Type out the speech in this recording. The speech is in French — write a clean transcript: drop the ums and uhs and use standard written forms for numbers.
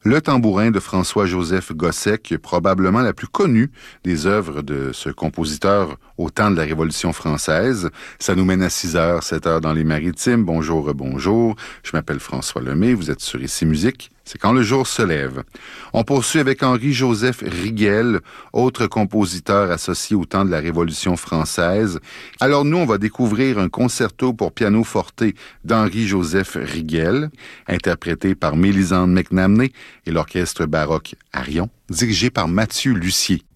Le tambourin de François-Joseph Gosset, qui est probablement la plus connue des œuvres de ce compositeur au temps de la Révolution française. Ça nous mène à 6h, 7h dans les Maritimes. Bonjour, bonjour. Je m'appelle François Lemay, vous êtes sur Ici Musique. C'est quand le jour se lève. On poursuit avec Henri-Joseph Riguel, autre compositeur associé au temps de la Révolution française. Alors nous, on va découvrir un concerto pour piano forte d'Henri-Joseph Riguel, interprété par Mélisande McNamee et l'orchestre baroque Arion, dirigé par Mathieu Lussier.